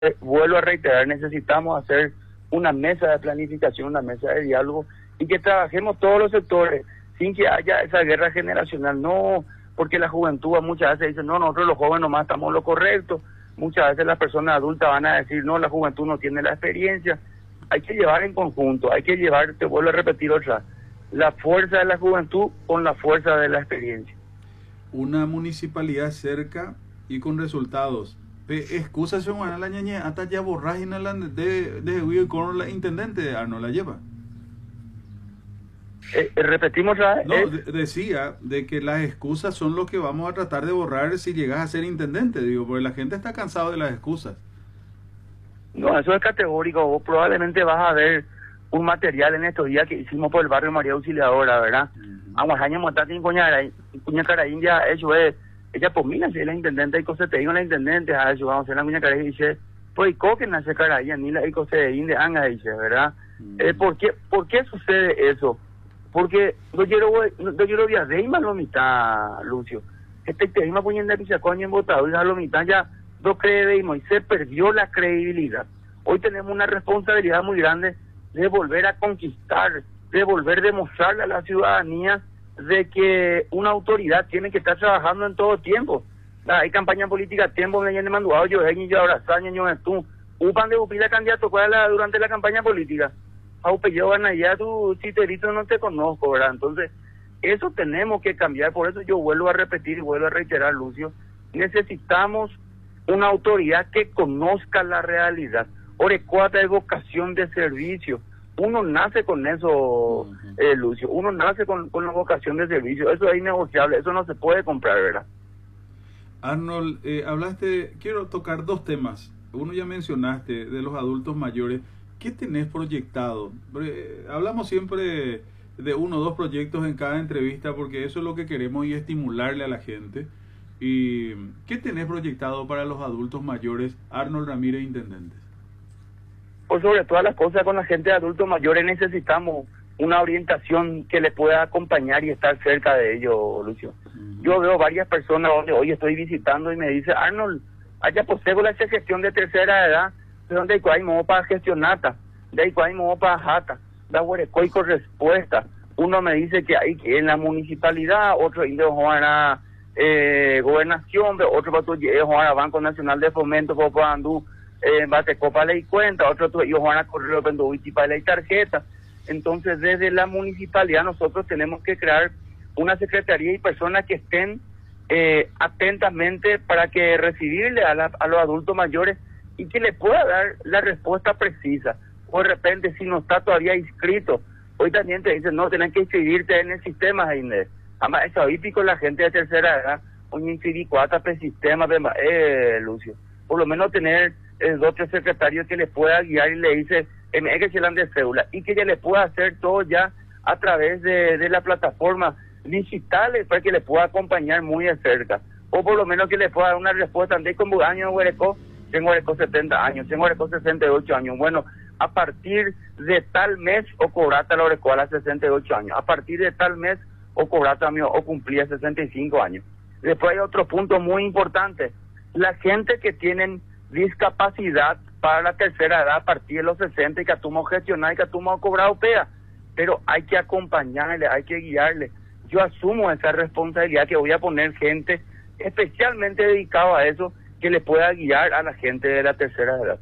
vuelvo a reiterar, necesitamos hacer una mesa de planificación, una mesa de diálogo y que trabajemos todos los sectores sin que haya esa guerra generacional. No, porque la juventud muchas veces dice, no, nosotros los jóvenes nomás estamos en lo correcto. Muchas veces las personas adultas van a decir, no, la juventud no tiene la experiencia. Hay que llevar en conjunto, hay que llevar, te vuelvo a repetir otra, la fuerza de la juventud con la fuerza de la experiencia. Una municipalidad cerca y con resultados. Excusa se van a la ñañe hasta ya borrágina de Hugo y con la intendente Arnold la lleva. Repetimos la... No, decía de que las excusas son lo que vamos a tratar de borrar si llegas a ser intendente, digo, porque la gente está cansada de las excusas. No, eso es categórico. Vos probablemente vas a ver un material en estos días que hicimos por el barrio María Auxiliadora, ¿verdad? Vamos a montar en Cuña Cara India, eso es, ella pues mira, si es la intendente y cosas te digo la intendente, a eso vamos a hacer la Cuña Cara y dice, pues coque nace cara ahí, ni la y cosas de India, anga dice, ¿verdad? ¿Por qué sucede eso? Porque yo quiero viajar de lo mitad, Lucio. Este tema poniendo pisacoña en votado y lo mitad ya no creemos y se perdió la credibilidad. Hoy tenemos una responsabilidad muy grande de volver a conquistar, de volver a demostrarle a la ciudadanía de que una autoridad tiene que estar trabajando en todo tiempo. Hay campaña política, tiempo me han mandado yo, y ahora Saña, tú, upan de upila candidato durante la campaña política. Yo van allá, tu citerito no te conozco, ¿verdad? Entonces, eso tenemos que cambiar, por eso yo vuelvo a repetir y vuelvo a reiterar, Lucio, necesitamos una autoridad que conozca la realidad. Orecuata de vocación de servicio. Uno nace con eso, Lucio, uno nace con la vocación de servicio, eso es innegociable, eso no se puede comprar, ¿verdad? Arnold, quiero tocar dos temas. Uno ya mencionaste, de los adultos mayores. ¿Qué tenés proyectado? Hablamos siempre de uno o dos proyectos en cada entrevista porque eso es lo que queremos y estimularle a la gente. ¿Y qué tenés proyectado para los adultos mayores, Arnold Ramírez, intendente? Por sobre todas las cosas, con la gente de adultos mayores necesitamos una orientación que les pueda acompañar y estar cerca de ellos, Lucio. Yo veo varias personas donde hoy estoy visitando y me dice, Arnold, allá poseo la gestión de tercera edad, donde hay modo para gestionata, de ahí hay modo para jata, da huerecoy con respuesta. Uno me dice que hay que en la municipalidad, otro indio juega gobernación, otro juega Banco Nacional de Fomento, Popa Andú, bate copa ley cuenta, otro juega correo pendo para ley tarjeta. Entonces desde la municipalidad nosotros tenemos que crear una secretaría y personas que estén atentamente para que recibirle a los adultos mayores y que le pueda dar la respuesta precisa. O de repente, si no está todavía inscrito, hoy también te dicen, no, tenés que inscribirte en el sistema, Jaime. Además, eso ahí pico la gente de tercera edad, un inscribí cuatro sistemas de Lucio. Por lo menos tener dos o tres secretarios que le pueda guiar y le dice, es que se le han de cédula, y que ya le pueda hacer todo ya a través de la plataforma digitales para que le pueda acompañar muy de cerca. O por lo menos que le pueda dar una respuesta, andé con años de Huereco, tengo 70 años, tengo 68 años. Bueno, a partir de tal mes o cobrata la Oreco a los 68 años. A partir de tal mes o cobrata o cumplía 65 años. Después hay otro punto muy importante. La gente que tienen discapacidad para la tercera edad a partir de los 60 y que atumo gestionar y que atumo cobrar OPEA. Pero hay que acompañarle, hay que guiarle. Yo asumo esa responsabilidad que voy a poner gente especialmente dedicado a eso, que le pueda guiar a la gente de la tercera edad.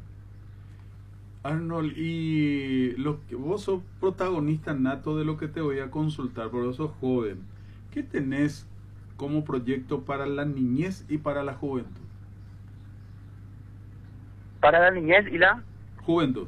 Arnold, y vos sos protagonista nato de lo que te voy a consultar, por eso sos joven. ¿Qué tenés como proyecto para la niñez y para la juventud? Para la niñez y la juventud.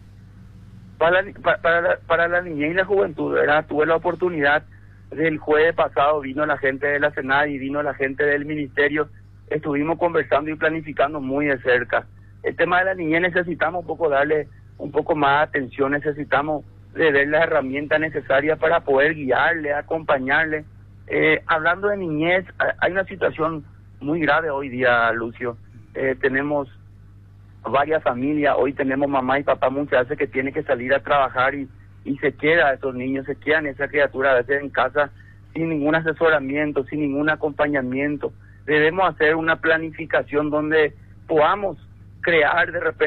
Para la niñez y la juventud, ¿verdad? Tuve la oportunidad del jueves pasado, vino la gente de la Senada y vino la gente del ministerio. Estuvimos conversando y planificando muy de cerca. El tema de la niñez necesitamos darle un poco más atención, necesitamos de ver las herramientas necesarias para poder guiarle, acompañarle. Hablando de niñez, hay una situación muy grave hoy día, Lucio. Tenemos varias familias, hoy tenemos mamá y papá muchas veces que tienen que salir a trabajar y se queda esos niños, se quedan esa criatura a veces en casa sin ningún asesoramiento, sin ningún acompañamiento. Debemos hacer una planificación donde podamos crear de repente